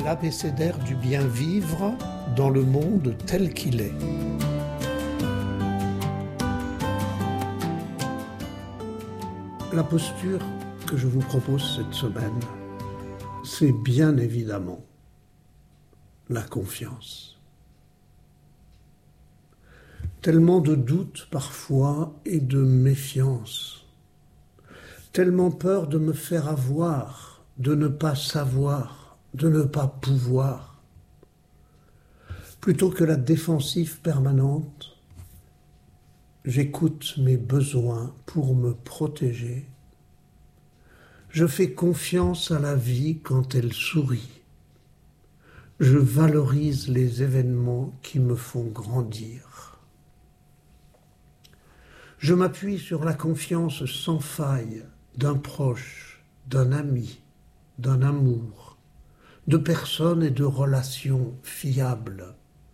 l'abécédaire du bien vivre dans le monde tel qu'il est. La posture que je vous propose cette semaine, c'est bien évidemment la confiance. Tellement de doutes parfois et de méfiance, tellement peur de me faire avoir, de ne pas savoir, de ne pas pouvoir. Plutôt que la défensive permanente, j'écoute mes besoins pour me protéger. Je fais confiance à la vie quand elle sourit. Je valorise les événements qui me font grandir. Je m'appuie sur la confiance sans faille d'un proche, d'un ami, d'un amour, de personnes et de relations fiables.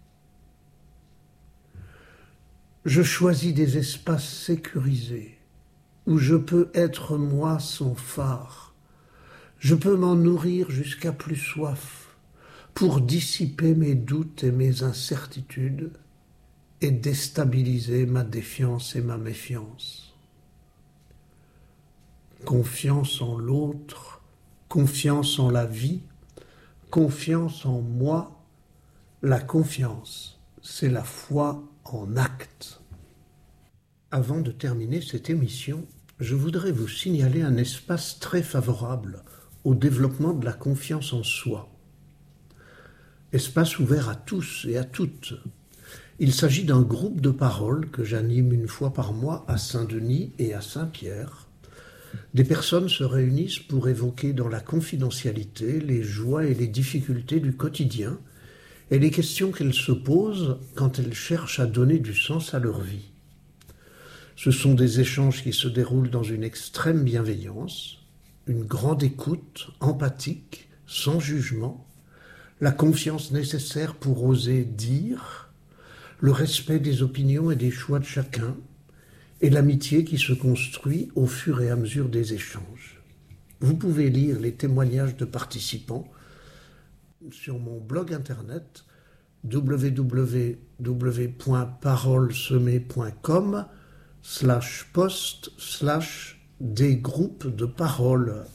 Je choisis des espaces sécurisés où je peux être moi sans phare. Je peux m'en nourrir jusqu'à plus soif pour dissiper mes doutes et mes incertitudes et déstabiliser ma défiance et ma méfiance. Confiance en l'autre, confiance en la vie, confiance en moi. La confiance, c'est la foi en acte. Avant de terminer cette émission, je voudrais vous signaler un espace très favorable au développement de la confiance en soi. Espace ouvert à tous et à toutes. Il s'agit d'un groupe de parole que j'anime une fois par mois à Saint-Denis et à Saint-Pierre. Des personnes se réunissent pour évoquer dans la confidentialité les joies et les difficultés du quotidien et les questions qu'elles se posent quand elles cherchent à donner du sens à leur vie. Ce sont des échanges qui se déroulent dans une extrême bienveillance, une grande écoute, empathique, sans jugement, la confiance nécessaire pour oser dire, le respect des opinions et des choix de chacun, et l'amitié qui se construit au fur et à mesure des échanges. Vous pouvez lire les témoignages de participants sur mon blog internet www.parolesemée.com/post/des groupes de parole.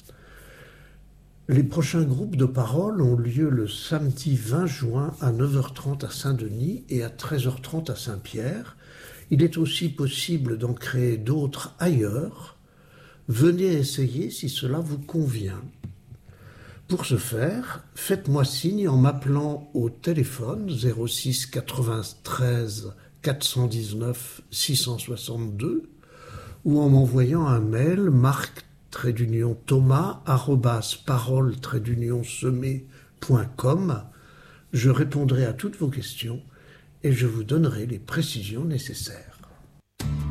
Les prochains groupes de parole ont lieu le samedi 20 juin à 9h30 à Saint-Denis et à 13h30 à Saint-Pierre. Il est aussi possible d'en créer d'autres ailleurs. Venez essayer si cela vous convient. Pour ce faire, faites-moi signe en m'appelant au téléphone 06 93 419 662 ou en m'envoyant un mail marc-parole-semée.com. Je répondrai à toutes vos questions et je vous donnerai les précisions nécessaires.